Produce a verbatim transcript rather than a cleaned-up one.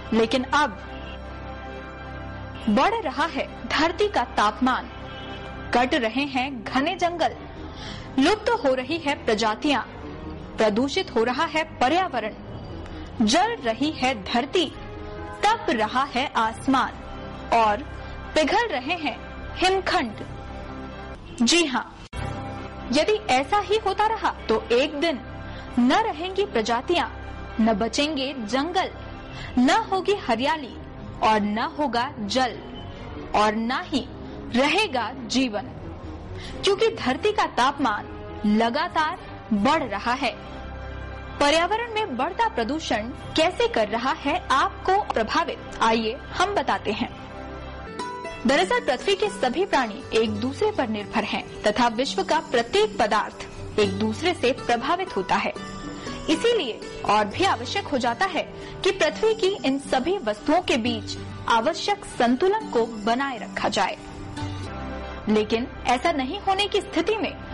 लेकिन अब बढ़ रहा है धरती का तापमान, कट रहे हैं घने जंगल, लुप्त तो हो रही है प्रजातियां, प्रदूषित हो रहा है पर्यावरण, जल रही है धरती, तप रहा है आसमान और पिघल रहे हैं हिमखंड। जी हाँ, यदि ऐसा ही होता रहा तो एक दिन न रहेंगी प्रजातियां, न बचेंगे जंगल, न होगी हरियाली और न होगा जल और न ही रहेगा जीवन, क्योंकि धरती का तापमान लगातार बढ़ रहा है। पर्यावरण में बढ़ता प्रदूषण कैसे कर रहा है आपको प्रभावित, आइए हम बताते हैं। दरअसल पृथ्वी के सभी प्राणी एक दूसरे पर निर्भर हैं तथा विश्व का प्रत्येक पदार्थ एक दूसरे से प्रभावित होता है। इसीलिए और भी आवश्यक हो जाता है कि पृथ्वी की इन सभी वस्तुओं के बीच आवश्यक संतुलन को बनाए रखा जाए। लेकिन ऐसा नहीं होने की स्थिति में